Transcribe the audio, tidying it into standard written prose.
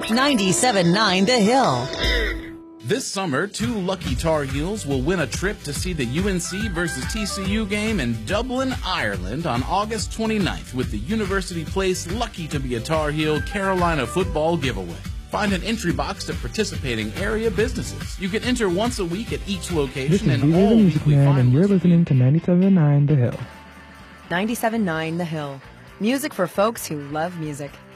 97.9 The Hill. This summer, 2 lucky Tar Heels will win a trip to see the UNC versus TCU game in Dublin, Ireland on August 29th with the University Place Lucky to be a Tar Heel Carolina football giveaway. Find an entry box to participating area businesses. You can enter once a week at each location. This is and DJ all the Music weekly Man, and you're listening to 97.9 The Hill. 97.9 The Hill. Music for folks who love music.